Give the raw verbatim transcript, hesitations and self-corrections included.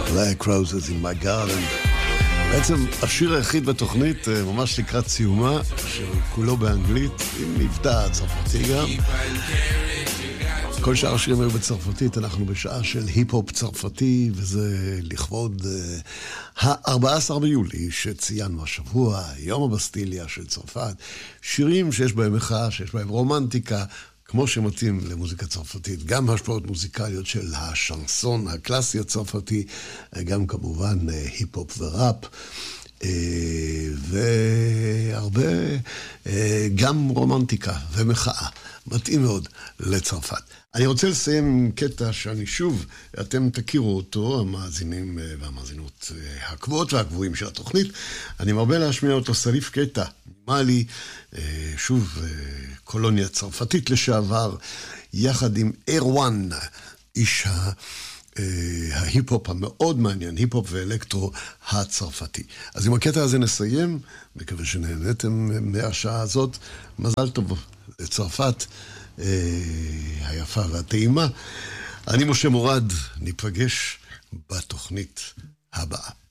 Black Roses in my garden. בעצם השיר היחיד בתוכנית, ממש לקראת סיומה, שכולו באנגלית, עם מבטא צרפתי גם. כל שאר השירים היו בצרפתית, אנחנו בשעה של היפ-הופ צרפתי, וזה לכבוד ה-ארבעה עשר ביולי שציינו השבוע, יום הבסטיליה של צרפת. שירים שיש בהם מחאה, שיש בהם רומנטיקה, כמו שמתאים למוזיקה צרפתית, גם השפעות מוזיקליות של השנסון הקלאסי הצרפתי, גם כמובן היפ-הופ וראפ, והרבה גם רומנטיקה ומחאה, מתאים מאוד לצרפת. אני רוצה לסיים עם קטע שאני שוב, אתם תכירו אותו, המאזינים והמאזינות הקבועות והקבועים של התוכנית, אני מרבה להשמיע אותו, סליף קטע, מאלי, שוב קולוניה צרפתית לשעבר, יחד עם אירואן, איש ההיפ-הופ המאוד מעניין, היפ-הופ ואלקטרו הצרפתי. אז עם הקטע הזה נסיים, מקווה שנהנתם מהשעה הזאת, מזל טוב לצרפת, היפה והטעימה. אני משה מורד, ניפגש בתוכנית הבאה.